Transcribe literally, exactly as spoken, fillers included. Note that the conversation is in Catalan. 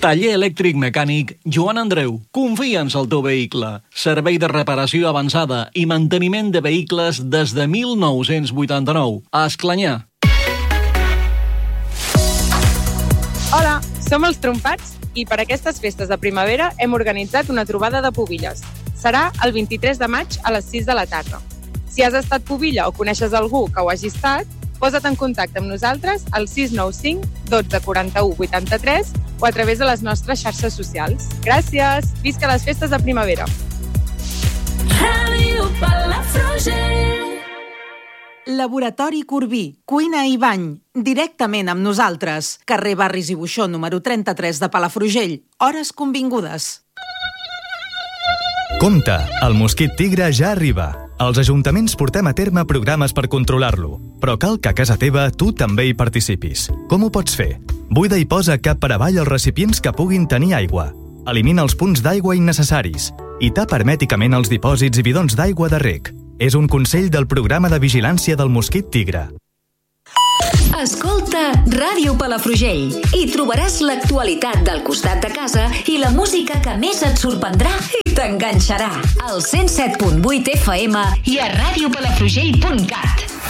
Taller elèctric mecànic Joan Andreu. Confiança al teu vehicle. Servei de reparació avançada i manteniment de vehicles des de mil nou-cents vuitanta-nou. A Esclanyà. Hola, som els Trompats i per aquestes festes de primavera hem organitzat una trobada de pubilles. Serà el vint-i-tres de maig a les sis de la tarda. Si has estat pubilla o coneixes algú que ho hagi estat, posa't en contacte amb nosaltres al sis nou cinc dotze quaranta-u vuitanta-tres o a través de les nostres xarxes socials. Gràcies! Visca les festes de primavera! Ràdio Palafrugell. Laboratori Corbí, cuina i bany, directament amb nosaltres. Carrer Barris i Buixó, número trenta-tres de Palafrugell. Hores convingudes. Compte, el mosquit tigre ja arriba. Els ajuntaments portem a terme programes per controlar-lo, però cal que a casa teva tu també hi participis. Com ho pots fer? Buida i posa cap per avall els recipients que puguin tenir aigua. Elimina els punts d'aigua innecessaris i tapa hermèticament els dipòsits i bidons d'aigua de reg. És un consell del programa de vigilància del mosquit tigre. Escolta Ràdio Palafrugell i trobaràs l'actualitat del costat de casa i la música que més et sorprendrà i t'enganxarà. Al cent set punt vuit F M i a radiopalafrugell punt cat.